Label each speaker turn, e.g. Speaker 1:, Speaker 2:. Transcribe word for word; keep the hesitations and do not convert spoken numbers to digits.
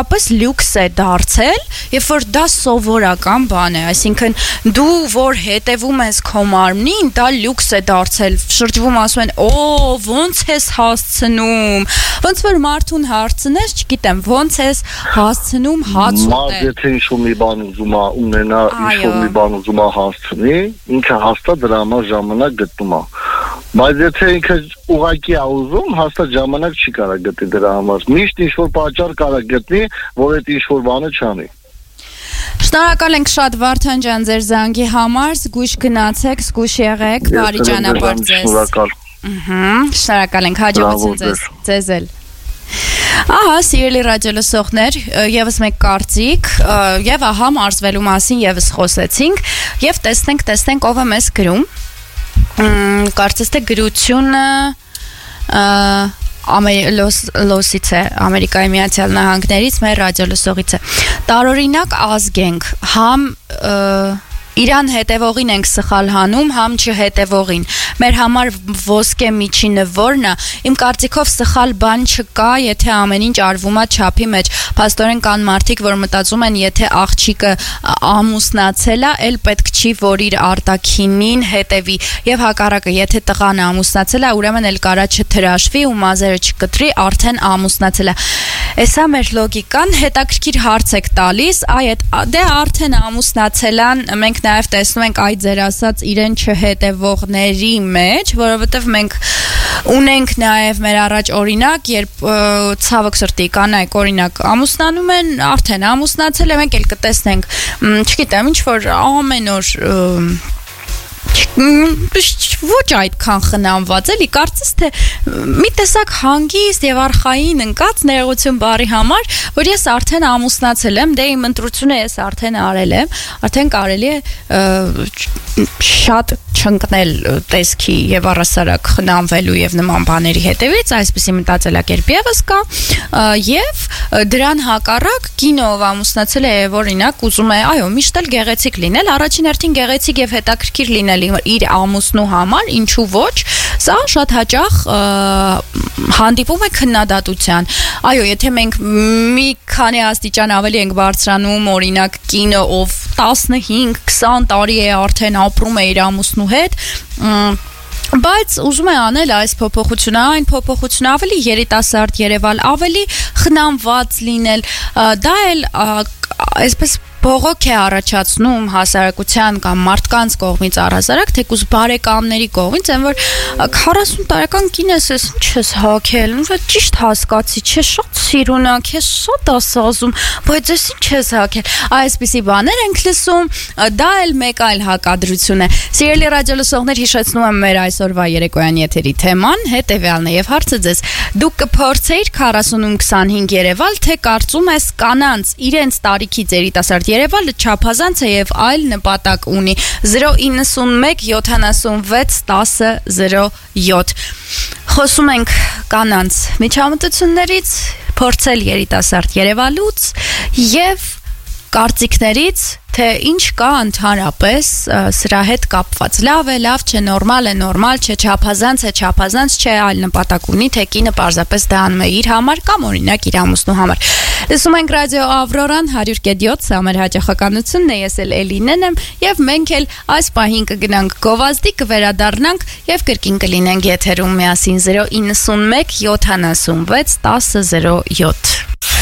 Speaker 1: իսկապես լյուքս է դարձել, երբ որ դա սովորական բան է, այսինքն դու որ հետևում ես քո մարմնին, դա լյուքս է դարձել, շրջվում ասում են, օ, ոնց ես հասցնում, ոնց որ մարդուն հարցնես, չգիտեմ, ոնց ես հասցնում հաց ուտել։
Speaker 2: Մարդ եթե ինչ-որ մի բան ուզում է ունենա, ինչ-որ մի բան ուզում է հասցնի, ինքը հաստատ դրա համար ժամանակ գտնում է։ Բայց եթե ինքը ուղղակի է ուզում, հաստատ ժամանակ չի կարող գտի դրա համար։ Միշտ ինչ-որ պատճառ կարող գտնի, որ այդ ինչ-որ բանը չանի։
Speaker 1: Շնորհակալ ենք շատ Վարդան ջան ձեր զանգի համար, զգույշ գնացեք, զգույշ եղեք, բարի ճանապարհ ձեզ։
Speaker 2: Շնորհակալ։
Speaker 1: Ահա, շնորհակալ ենք, հաջողություն ձեզ, ձեզ էլ։ Ահա, սիրելի ռադիոլսողներ, եւս մեկ կարծիք, եւ ահա մարզվելու մասին եւս խոսեցինք, եւ տեսնենք, տեսնենք ով է մեզ գրում։ Կարծես թե գրությունը լոսից է, Ամերիկայի Միացյալ Նահանգներից մեր ռադիոլսողից է։ Տարօրինակ ազգ ենք, համ Իրան հետևողին ենք սխալ հանում, համ չհետևողին։ Մեր համար ոսկե միջինը որն է, իմ կարծիքով սխալ բան չկա, եթե ամեն ինչ արվում է չափի մեջ։ Փաստորեն կան մարդիկ, որ մտածում են, եթե աղջիկը ամուսնացել է, էլ պետք չի, որ իր արտաքինին հետևի։ Եվ հակառակը, եթե տղան ամուսնացել է, ուրեմն էլ կարա չթրաշվի ու մազերը չկտրի, արդեն ամուսնացել է։ Էսա մեր լոգիկան, հետաքրքիր հարց եք տալիս, այ դե արդեն ամուսնացել են, մենք նաև տեսնում ենք այդ ձեր ասած իրեն չհետևողների մեջ, որովհետև մենք ունենք նաև մեր առաջ օրինակ, երբ ցավոք սրտի կանայք օրինակ ամուսնանում են, արդեն ամուսնացել են, մենք էլ կտեսնենք, չգիտեմ, ինչ որ ամեն օր ոչ այդքան խնամված էլի, կարծես թե մի տեսակ հանգիստ եւ արխային ընկած ներողություն բարի համար, որ ես արդեն ամուսնացել եմ, դե իմ ընտրությունը ես արդեն արել եմ, արդեն կարելի է շատ չընկնել տեսքի եւ առասարակ խնամվելու եւ նման բաների հետեւից, այսպեսի մտածելակերպ եւս կա, եւ դրան հակառակ կինը ով ամուսնացել է եւ օրինակ ուզում է, այո, միշտ էլ գեղեցիկ լինել, առաջին հերթին գեղեցիկ եւ հետաքրքիր լինել իր ամուսնու համար, ինչու ոչ, սա շատ հաճախ հանդիպում է քննադատության։ Այո, եթե մենք մի քանի աստիճան ավելի ենք բարձրանում, օրինակ կինը ով տասնհինգ քսան տարի է արդեն ապրում է իր ամուսնու հետ, բայց ուզում է անել այս փոփոխությունը, այն փոփոխությունը ավելի երիտասարդ երևալ, ավելի խնամված լինել, դա էլ այսպես բողոք է առաջացնում հասարակության կամ մարդկանց կողմից առհասարակ, թեկուզ բարեկամների կողմից, այն որ քառասուն տարեկան կինես ես, ինչ ես հագել, ճիշտ հասկացի, չէ, շատ սիրունակ ես, շատ ասազում, բայց ես ինչ ես հագել, այսպիսի բաներ ենք լսում, դա էլ մեկ այլ հակադրություն է։ Սիրելի ռադիոլսողներ, հիշեցնում եմ մեր այսօրվա երեկոյան եթերի թեման, հետևյալն է եւ հարցը ձեզ, դուք կփորձեիք քառասունում քսանհինգ երևալ, թե կարծում ես կանանց իրենց տարիքից երիտասարդ Երևանը չափազանց է եւ այլ նպատակ ունի zero նine մեկ յոթանասունվեց տասը զիրո յոթ Խոսում ենք կանանց միջամտություններից, փորձել երիտասարդ Երևալուց եւ կարծիքներից, թե ինչ կա ընդհանրապես սրա հետ կապված։ Լավ է, լավ չէ, նորմալ է, նորմալ չէ, չափազանց է, չափազանց չէ, այլ նպատակ ունի, թե կինը պարզապես դա անում է իր համար կամ օրինակ իր ամուսնու համար։ Լսում ենք ռադիո Ավրորան հարյուր կետ յոթ, սա մեր հաճախականությունն է, ես էլ Էլինեն եմ, եւ մենք էլ այս պահին կգնանք գովազդի, կվերադառնանք եւ կրկին կլինենք եթերում միասին zero նine մեկ յոթանասունվեց տասը զիրո յոթ